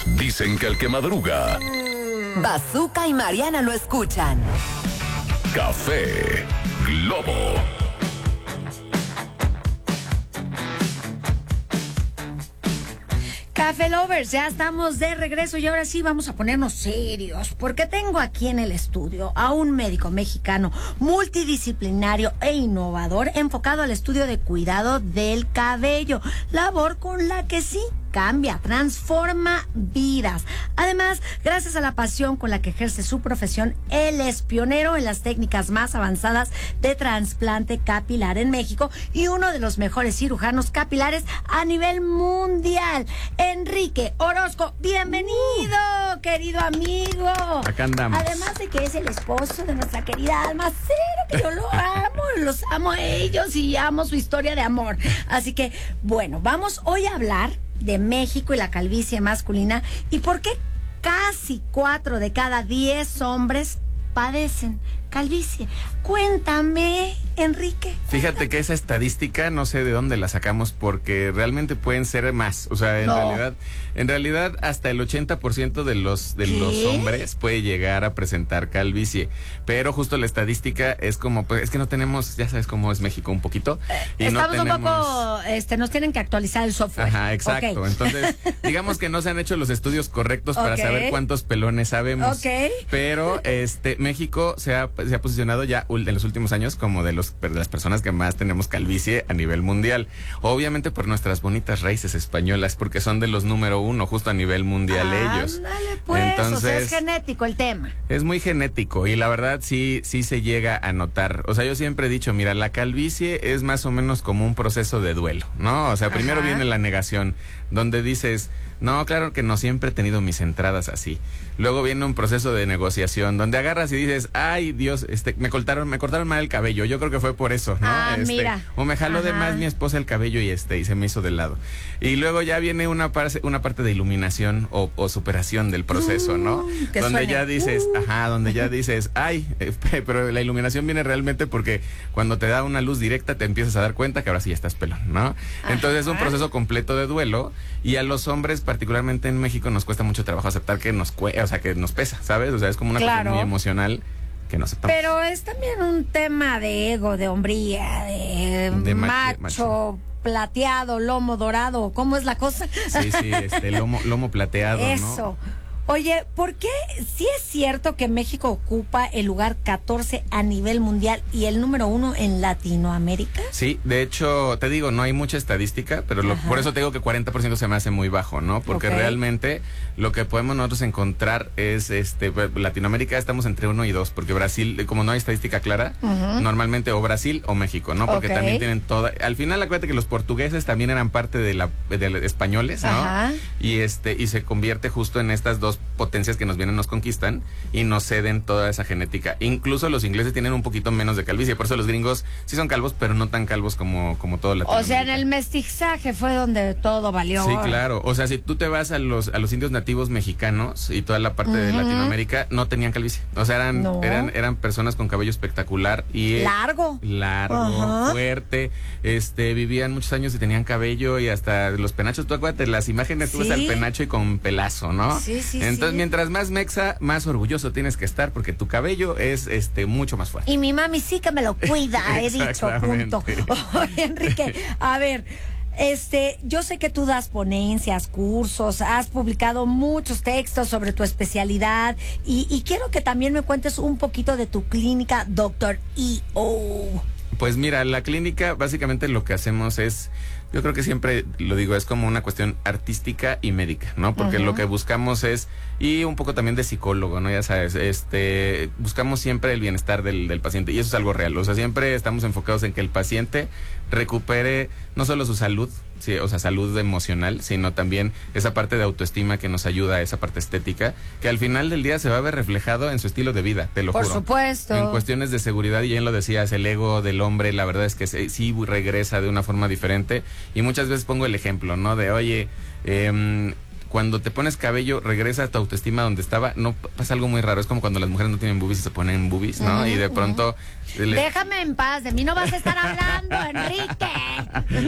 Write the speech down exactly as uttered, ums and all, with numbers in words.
Dicen que el que madruga... Bazooka y Mariana lo escuchan. Café Globo. Café Lovers, ya estamos de regreso y ahora sí vamos a ponernos serios, porque tengo aquí en el estudio a un médico mexicano multidisciplinario e innovador enfocado al estudio de cuidado del cabello, labor con la que sí cambia, transforma vidas. Además, gracias a la pasión con la que ejerce su profesión, él es pionero en las técnicas más avanzadas de trasplante capilar en México y uno de los mejores cirujanos capilares a nivel mundial. Enrique Orozco, bienvenido, uh. querido amigo. Acá andamos. Además de que es el esposo de nuestra querida Alma Cero, que yo lo amo, los amo a ellos y amo su historia de amor. Así que, bueno, vamos hoy a hablar de México y la calvicie masculina y por qué casi cuatro de cada diez hombres padecen calvicie. Cuéntame, Enrique. Fíjate que esa estadística no sé de dónde la sacamos porque realmente pueden ser más. O sea, en no. realidad, en realidad hasta el ochenta por ciento de los de ¿Qué? los hombres puede llegar a presentar calvicie. Pero justo la estadística es como, pues, es que no tenemos, ya sabes cómo es México un poquito. Y Estamos no tenemos... un poco, este, nos tienen que actualizar el software. Ajá, exacto. Okay. Entonces, digamos que no se han hecho los estudios correctos para okay. saber cuántos pelones sabemos. Okay. Pero este México se ha, se ha posicionado ya en los últimos años como de, los, de las personas que más tenemos calvicie a nivel mundial. Obviamente por nuestras bonitas raíces españolas, porque son de los número uno justo a nivel mundial ah, ellos. Dale pues, entonces, o sea, es genético el tema. Es muy genético y la verdad sí, sí se llega a notar. O sea, yo siempre he dicho, mira, la calvicie es más o menos como un proceso de duelo, ¿no? O sea, primero Ajá. viene la negación, donde dices, no, claro que no siempre he tenido mis entradas así. Luego viene un proceso de negociación donde agarras y dices, ay Dios, este, me cortaron, me cortaron mal el cabello. Yo creo que fue por eso, ¿no? Ah, este, mira. O me jaló Ajá. de más mi esposa el cabello y este, y se me hizo de lado. Y luego ya viene una parte, una parte de iluminación o, o superación del proceso, ¿no? Uh, donde suene. ya dices, uh. ajá, donde ya dices, ay, eh, pero la iluminación viene realmente porque cuando te da una luz directa te empiezas a dar cuenta que ahora sí ya estás pelón, ¿no? Ajá. Entonces es un proceso completo de duelo y a los hombres, particularmente en México, nos cuesta mucho trabajo aceptar que nos cue o sea, que nos pesa, ¿sabes? O sea, es como una claro. cosa muy emocional que no aceptamos. Pero es también un tema de ego, de hombría, de, de macho, macho, plateado, lomo dorado. ¿Cómo es la cosa? Sí, sí, este lomo, lomo plateado, Eso. ¿no? Oye, ¿por qué sí es cierto que México ocupa el lugar catorce a nivel mundial y el número uno en Latinoamérica? Sí, de hecho, te digo, no hay mucha estadística, pero lo, por eso te digo que cuarenta por ciento se me hace muy bajo, ¿no? Porque okay. realmente lo que podemos nosotros encontrar es, este, Latinoamérica estamos entre uno y dos, porque Brasil, como no hay estadística clara, uh-huh. normalmente o Brasil o México, ¿no? Porque okay. también tienen toda, al final acuérdate que los portugueses también eran parte de la, de los españoles, ¿no? Ajá. Y este, y se convierte justo en estas dos potencias que nos vienen, nos conquistan y nos ceden toda esa genética. Incluso los ingleses tienen un poquito menos de calvicie, por eso los gringos sí son calvos, pero no tan calvos como, como todo Latinoamérica. O sea, en el mestizaje fue donde todo valió. Sí, claro. O sea, si tú te vas a los a los indios nativos mexicanos y toda la parte uh-huh. de Latinoamérica, no tenían calvicie. O sea, eran, no. eran, eran personas con cabello espectacular y largo. Largo, uh-huh. fuerte. Este, vivían muchos años y tenían cabello y hasta los penachos. Tú acuérdate, las imágenes, ¿sí? Tú ves al penacho y con pelazo, ¿no? Sí, sí, Entonces, sí. mientras más mexa, más orgulloso tienes que estar porque tu cabello es este mucho más fuerte. Y mi mami sí que me lo cuida, he dicho, punto. Oye, Enrique, a ver, este, yo sé que tú das ponencias, cursos, has publicado muchos textos sobre tu especialidad y, y quiero que también me cuentes un poquito de tu clínica, doctor E O. Pues mira, la clínica básicamente lo que hacemos es, yo creo que siempre lo digo, es como una cuestión artística y médica, ¿no? Porque uh-huh. lo que buscamos es, y un poco también de psicólogo, ¿no? Ya sabes, este, buscamos siempre el bienestar del, del paciente y eso es algo real. O sea, siempre estamos enfocados en que el paciente recupere no solo su salud, sí, o sea, salud emocional, sino también esa parte de autoestima que nos ayuda, esa parte estética, que al final del día se va a ver reflejado en su estilo de vida, te lo Por juro. Por supuesto. En cuestiones de seguridad, y bien lo decías, el ego del hombre, la verdad es que sí regresa de una forma diferente, y muchas veces pongo el ejemplo, ¿no? De, oye, eh, cuando te pones cabello, regresa tu autoestima donde estaba. No pasa algo muy raro. Es como cuando las mujeres no tienen boobies y se ponen boobies, ¿no? Uh-huh, y de pronto... uh-huh. le... Déjame en paz, de mí no vas a estar hablando, Enrique.